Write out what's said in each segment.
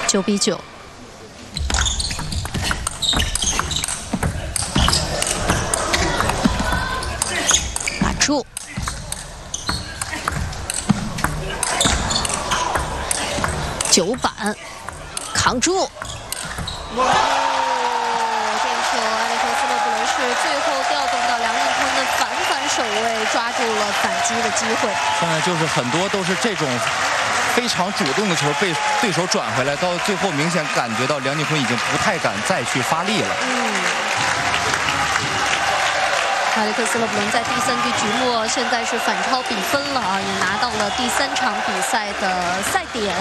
9比9。打住。 9板，扛住！哇！这一球，埃里克斯·勒布伦是最后调动到梁靖昆的反手位，抓住了反击的机会。 现在就是很多都是这种非常主动的球被对手转回来，到最后明显感觉到梁靖昆已经不太敢再去发力了。 埃里克斯·勒布伦在第3局局末现在是反超比分了啊，也拿到了第3场比赛的赛点。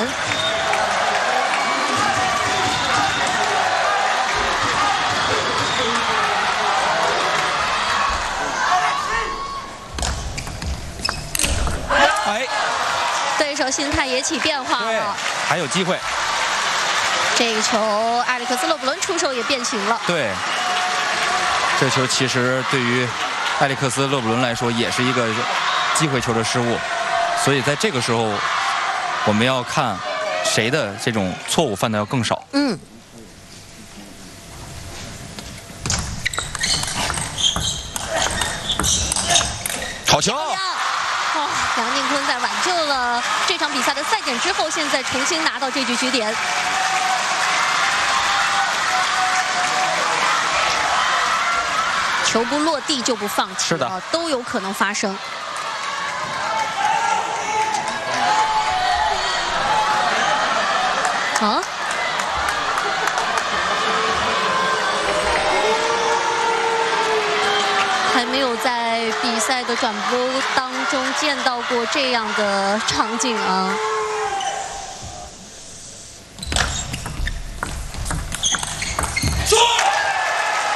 哎， 对手心态也起变化了， 还有机会。 这个球，埃里克斯·勒布伦出手也变形了。 对。 这球其实对于埃里克斯·勒布伦来说也是一个机会球的失误，所以在这个时候，我们要看谁的这种错误犯的要更少。好球！ 梁靖昆在挽救了这场比赛的赛点之后，现在重新拿到这局局点。 球不落地就不放弃， 是的， 都有可能发生。啊？还没有在比赛的转播当中见到过这样的场景啊！